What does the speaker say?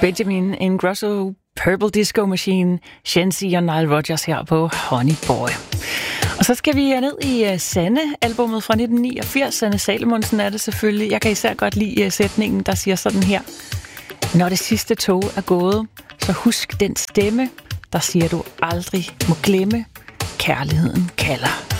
Benjamin Ingrosso, Purple Disco Machine, Shensi og Nile Rodgers her på Honey Boy. Og så skal vi ned i Sanne-albummet fra 1989. Sanne Salomonsen er det selvfølgelig. Jeg kan især godt lide sætningen, der siger sådan her. Når det sidste tog er gået, så husk den stemme, der siger du aldrig må glemme. Kærligheden kalder.